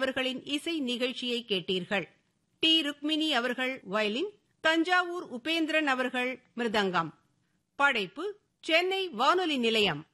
அவர்களின் இசை நிகழ்ச்சியை கேட்டீர்கள். டி. ருக்மிணி அவர்கள் வயலின், தஞ்சாவூர் உபேந்திரன் அவர்கள் மிருதங்கம். படைப்பு சென்னை வானொலி நிலையம்.